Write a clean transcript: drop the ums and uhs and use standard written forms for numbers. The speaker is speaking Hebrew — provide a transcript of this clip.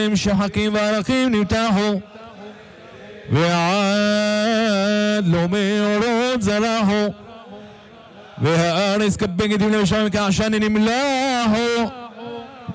שחקים וערכים נמתחו ועד לא מאורות זרחו והארץ כבגד עם למשם כעשן נמלאו